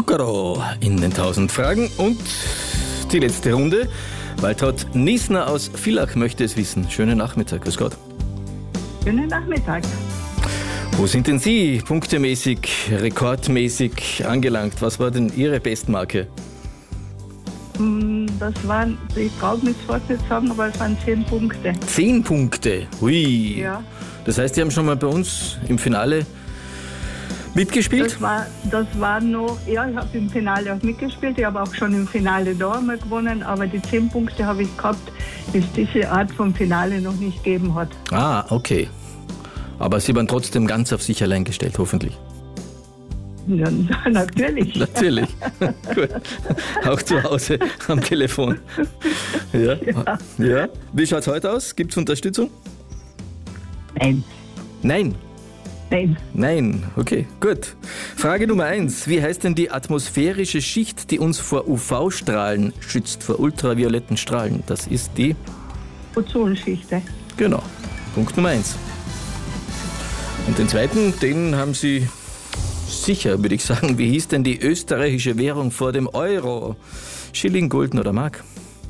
Zuckerro in den 1000 Fragen und die letzte Runde. Waltraud Niesner aus Villach möchte es wissen. Schönen Nachmittag, grüß Gott. Schönen Nachmittag. Wo sind denn Sie punktemäßig, rekordmäßig angelangt? Was war denn Ihre Bestmarke? Das waren, ich traue mich fast nicht sagen, aber es waren 10 Punkte. 10 Punkte? Hui. Ja. Das heißt, Sie haben schon mal bei uns im Finale mitgespielt? Das war noch, ja, ich habe im Finale auch mitgespielt, ich habe auch schon im Finale da einmal gewonnen, aber die 10 Punkte habe ich gehabt, bis diese Art vom Finale noch nicht gegeben hat. Ah, okay. Aber Sie waren trotzdem ganz auf sich allein gestellt, hoffentlich. Ja, natürlich. Natürlich. Gut. Auch zu Hause am Telefon. Ja. Ja. Wie schaut es heute aus? Gibt es Unterstützung? Nein. Nein. Nein. Nein, okay, gut. Frage Nummer 1. Wie heißt denn die atmosphärische Schicht, die uns vor UV-Strahlen schützt, vor ultravioletten Strahlen? Das ist die Ozonschichte. Genau. Punkt Nummer 1. Und den zweiten, den haben Sie sicher, würde ich sagen. Wie hieß denn die österreichische Währung vor dem Euro? Schilling, Gulden oder Mark?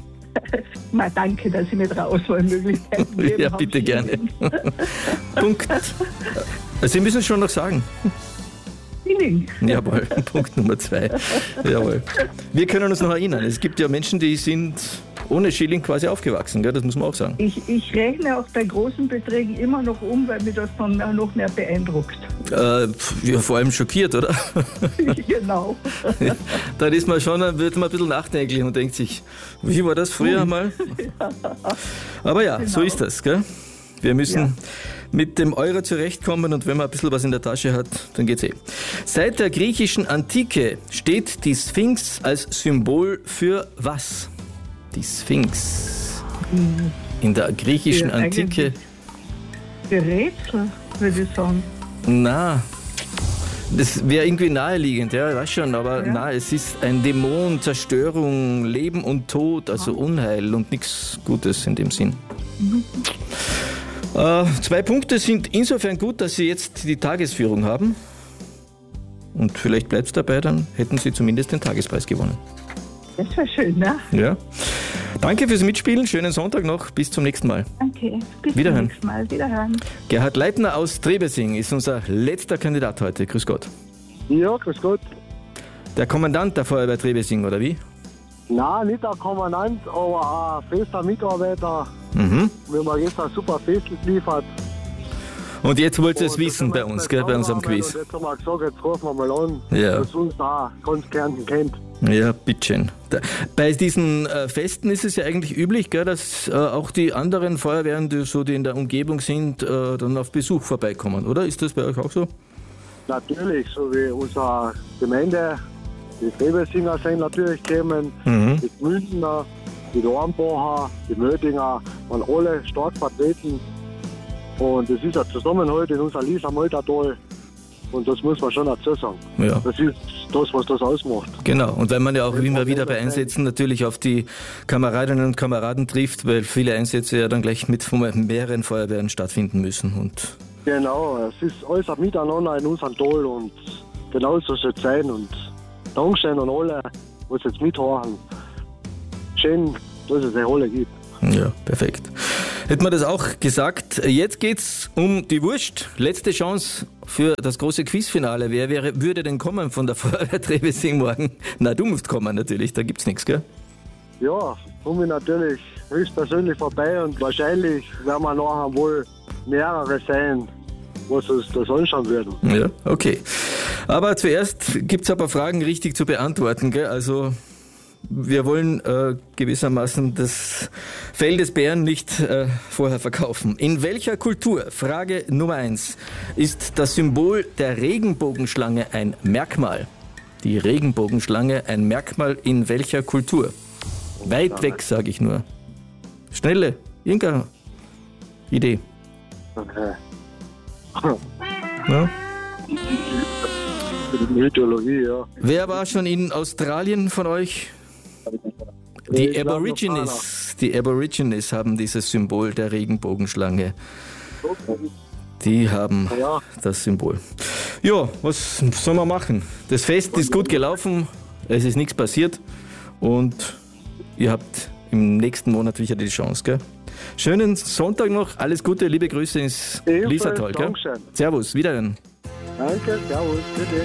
Mal danke, dass Sie mir der Auswahlmöglichkeiten geben. Ja, bitte gerne. Punkt. Sie müssen es schon noch sagen. Schilling. Jawohl, Punkt Nummer 2. Jawohl. Wir können uns noch erinnern, es gibt ja Menschen, die sind ohne Schilling quasi aufgewachsen, gell? Das muss man auch sagen. Ich rechne auch bei großen Beträgen immer noch weil mich das dann noch mehr beeindruckt. Ja, vor allem schockiert, oder? Genau. Dann ist man schon, wird man ein bisschen nachdenklich und denkt sich, wie war das früher mal? Aber ja, genau. So ist das, gell? Wir müssen mit dem Euro zurechtkommen und wenn man ein bisschen was in der Tasche hat, dann geht's eh. Seit der griechischen Antike steht die Sphinx als Symbol für was? Die Sphinx. In der griechischen Antike. Für Rätsel, würde ich sagen. Na, das wäre irgendwie naheliegend, ja, weiß schon, aber na, es ist ein Dämon, Zerstörung, Leben und Tod, also Unheil und nichts Gutes in dem Sinn. 2 Punkte sind insofern gut, dass Sie jetzt die Tagesführung haben. Und vielleicht bleibt es dabei, dann hätten Sie zumindest den Tagespreis gewonnen. Das war schön, ne? Ja. Danke fürs Mitspielen, schönen Sonntag noch, bis zum nächsten Mal. Danke, bis Wiederhören. zum nächsten Mal. Wiederhören. Gerhard Leitner aus Trebesing ist unser letzter Kandidat heute. Grüß Gott. Ja, grüß Gott. Der Kommandant der Feuerwehr Trebesing, oder wie? Nein, nicht der Kommandant, aber ein fester Mitarbeiter. Wir haben gestern ein super Fest geliefert. Und jetzt wollt ihr es wissen bei uns, gell, bei unserem Quiz. Und jetzt haben wir gesagt, jetzt rufen wir mal an, dass uns da ganz Kärnten kennt. Ja, bitteschön. Bei diesen Festen ist es ja eigentlich üblich, gell, dass auch die anderen Feuerwehren, die in der Umgebung sind, dann auf Besuch vorbeikommen, oder? Ist das bei euch auch so? Natürlich, so wie unsere Gemeinde, die Trebesinger sind natürlich gekommen, die Münchner, die Dornbacher, die Mödinger, waren alle stark vertreten. Und das ist ein Zusammenhalt in unserer Lisa Maltertal. Und das muss man schon dazu sagen. Ja. Das ist das, was das ausmacht. Genau, und weil man ja auch immer wieder bei Einsätzen natürlich auf die Kameradinnen und Kameraden trifft, weil viele Einsätze ja dann gleich mit mehreren Feuerwehren stattfinden müssen. Und genau, es ist alles ein Miteinander in unserem Tal und genau so soll es sein. Und Dankeschön an alle, die jetzt mithören. Schön, dass es alle gibt. Ja, perfekt. Hätten wir das auch gesagt. Jetzt geht's um die Wurst. Letzte Chance für das große Quizfinale. Wer würde denn kommen von der Feuerwehr Trebesing morgen? Na, du musst kommen natürlich, da gibt's nichts, gell? Ja, komme ich natürlich höchstpersönlich vorbei und wahrscheinlich werden wir nachher wohl mehrere sein, was uns das anschauen werden. Ja, okay. Aber zuerst gibt's ein paar Fragen richtig zu beantworten, gell? Also wir wollen gewissermaßen das Fell des Bären nicht vorher verkaufen. In welcher Kultur, Frage Nummer 1, ist das Symbol der Regenbogenschlange ein Merkmal? Die Regenbogenschlange ein Merkmal in welcher Kultur? Weit weg, sage ich nur. Schnelle, irgendeine Idee. Okay. Ja? Mythologie, ja. Wer war schon in Australien von euch? Die Aborigines haben dieses Symbol der Regenbogenschlange. Die haben Ja. das Symbol. Ja, was soll man machen? Das Fest ist gut gelaufen, es ist nichts passiert und ihr habt im nächsten Monat wieder die Chance, gell? Schönen Sonntag noch, alles Gute, liebe Grüße ins Ebenfalls, Liesertal, gell? Dankeschön. Servus, wiederhören. Danke, servus, bitte.